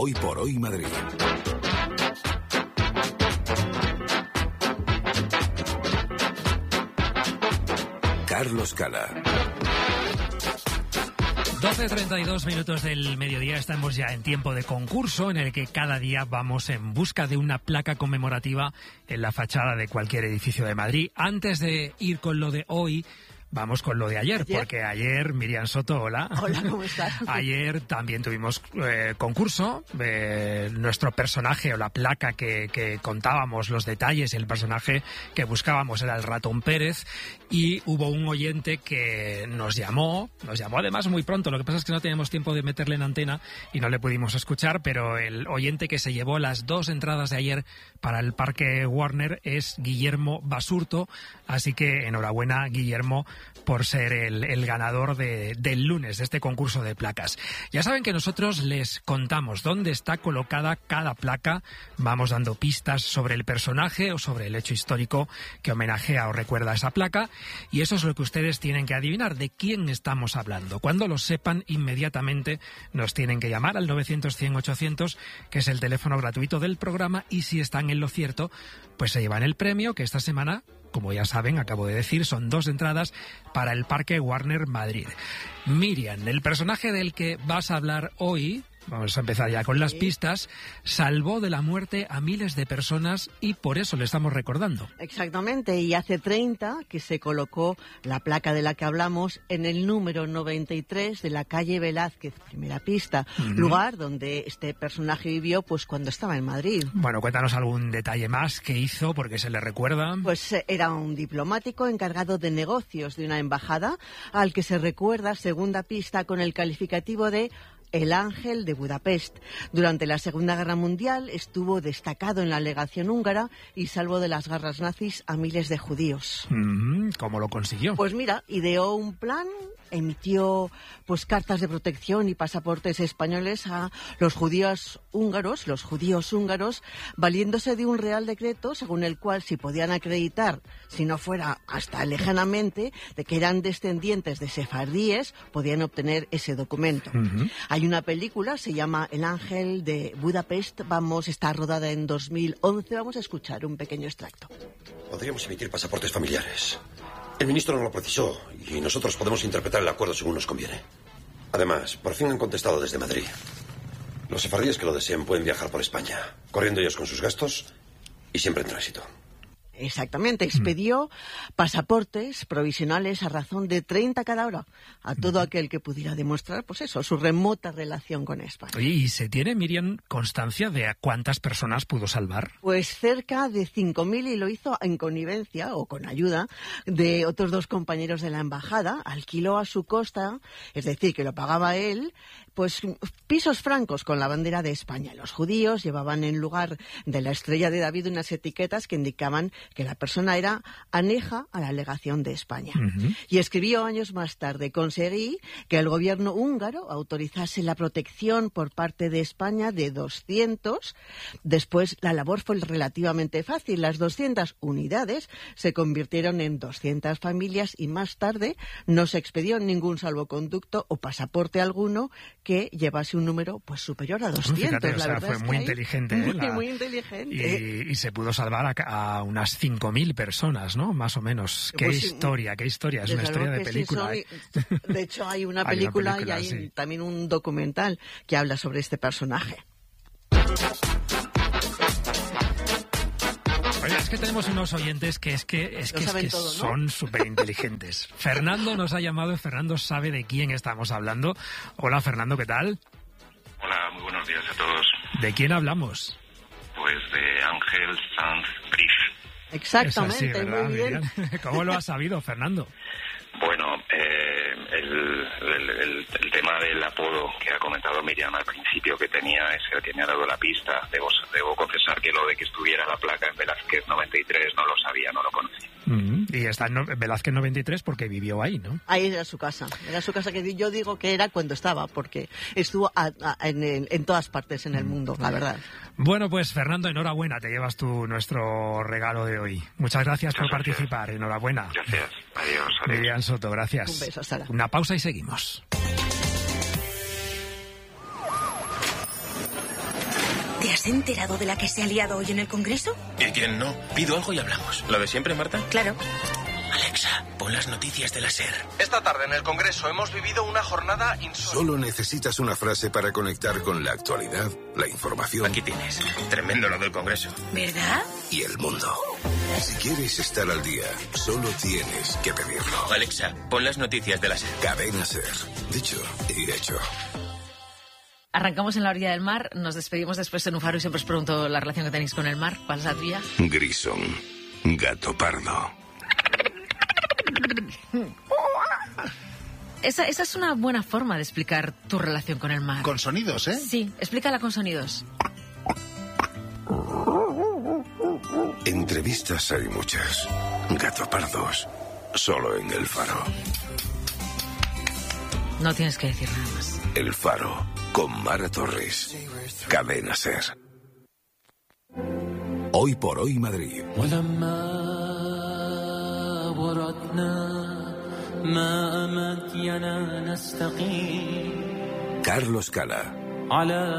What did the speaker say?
Hoy por Hoy Madrid. Carlos Cala. 12:32 minutos del mediodía, estamos ya en tiempo de concurso en el que cada día vamos en busca de una placa conmemorativa en la fachada de cualquier edificio de Madrid. Antes de ir con lo de hoy, vamos con lo de ayer, porque ayer, Miriam Soto, hola. Hola, ¿cómo estás? Ayer también tuvimos concurso. Nuestro personaje o la placa que contábamos los detalles, el personaje que buscábamos era el Ratón Pérez, y hubo un oyente que nos llamó además muy pronto. Lo que pasa es que no teníamos tiempo de meterle en antena y no le pudimos escuchar, pero el oyente que se llevó las 2 entradas de ayer para el Parque Warner es Guillermo Basurto, así que enhorabuena, Guillermo, por ser el ganador del lunes de este concurso de placas. Ya saben que nosotros les contamos dónde está colocada cada placa, vamos dando pistas sobre el personaje o sobre el hecho histórico que homenajea o recuerda a esa placa, y eso es lo que ustedes tienen que adivinar, de quién estamos hablando. Cuando lo sepan, inmediatamente nos tienen que llamar al 900-100-800, que es el teléfono gratuito del programa, y si están en lo cierto, pues se llevan el premio, que esta semana, como ya saben, acabo de decir, son 2 entradas para el Parque Warner Madrid. Miriam, el personaje del que vas a hablar hoy, vamos a empezar ya con las pistas, salvó de la muerte a miles de personas y por eso le estamos recordando. Exactamente, y hace 30 que se colocó la placa de la que hablamos en el número 93 de la calle Velázquez, primera pista, lugar donde este personaje vivió pues cuando estaba en Madrid. Bueno, cuéntanos algún detalle más que hizo, porque se le recuerda. Pues era un diplomático encargado de negocios de una embajada, al que se recuerda, segunda pista, con el calificativo de el Ángel de Budapest. Durante la Segunda Guerra Mundial estuvo destacado en la legación húngara y salvó de las garras nazis a miles de judíos. ¿Cómo lo consiguió? Pues mira, ideó un plan, emitió pues cartas de protección y pasaportes españoles a los judíos húngaros, valiéndose de un real decreto según el cual si podían acreditar, si no fuera hasta lejanamente, de que eran descendientes de sefardíes, podían obtener ese documento. Hay una película, se llama El Ángel de Budapest, está rodada en 2011, vamos a escuchar un pequeño extracto. Podríamos emitir pasaportes familiares. El ministro no lo precisó y nosotros podemos interpretar el acuerdo según nos conviene. Además, por fin han contestado desde Madrid. Los sefardíes que lo deseen pueden viajar por España, corriendo ellos con sus gastos y siempre en tránsito. Exactamente, expedió pasaportes provisionales a razón de 30 cada hora a todo aquel que pudiera demostrar, pues eso, su remota relación con España. Oye, ¿y se tiene, Miriam, constancia de a cuántas personas pudo salvar? Pues cerca de 5.000, y lo hizo en connivencia o con ayuda de otros 2 compañeros de la embajada. Alquiló a su costa, es decir, que lo pagaba él, pues pisos francos con la bandera de España. Los judíos llevaban en lugar de la estrella de David unas etiquetas que indicaban que la persona era aneja a la legación de España. Y escribió años más tarde: conseguí que el gobierno húngaro autorizase la protección por parte de España de 200. Después la labor fue relativamente fácil. Las 200 unidades se convirtieron en 200 familias y más tarde no se expedió ningún salvoconducto o pasaporte alguno que llevase un número pues superior a 200. Fíjate, la verdad fue es muy que inteligente. Muy inteligente. Y se pudo salvar a unas 5.000 personas, ¿no? Más o menos. Qué Pues, historia. Es una historia de película. Sí, de hecho, hay una película y hay también un documental que habla sobre este personaje. Oye, es que tenemos unos oyentes que todo, ¿no? son súper inteligentes. Fernando nos ha llamado y Fernando sabe de quién estamos hablando. Hola, Fernando, ¿qué tal? Hola, muy buenos días a todos. ¿De quién hablamos? Pues de Ángel Sanz Briz. Exactamente, es así, ¿verdad, muy bien. ¿Cómo lo has sabido, Fernando? Bueno, el tema del apodo que ha comentado Miriam al principio que tenía es el que me ha dado la pista. Debo confesar que lo de que estuviera la placa en Velázquez 93 no lo sabía, no lo conocía. Y está en Velázquez 93 porque vivió ahí, ¿no? Ahí era su casa que yo digo que era cuando estaba, porque estuvo en todas partes en el mundo, la verdad. Bueno, pues Fernando, enhorabuena, te llevas tú nuestro regalo de hoy. Muchas gracias por participar, enhorabuena. Gracias, adiós. Miriam Soto, gracias. Un beso, Sara. Una pausa y seguimos. has enterado de la que se ha liado hoy en el Congreso? ¿Y quién no? Pido algo y hablamos. ¿Lo de siempre, Marta? Claro. Alexa, pon las noticias de la SER. Esta tarde en el Congreso hemos vivido una jornada insólita. Solo necesitas una frase para conectar con la actualidad, la información. Aquí tienes. Tremendo lo del Congreso. ¿Verdad? Y el mundo. Si quieres estar al día, solo tienes que pedirlo. Alexa, pon las noticias de la SER. Cadena SER. Dicho y hecho. Arrancamos en la orilla del mar, nos despedimos después en un faro y siempre os pregunto la relación que tenéis con el mar. ¿Cuál es la tuya? Grison. Gato pardo. Esa es una buena forma de explicar tu relación con el mar. Con sonidos, ¿eh? Sí, explícala con sonidos. Entrevistas hay muchas. Gato pardos. Solo en El Faro. No tienes que decir nada más. El Faro. Con Mara Torres. Cadena SER. Hoy por hoy Madrid. Carlos Cala.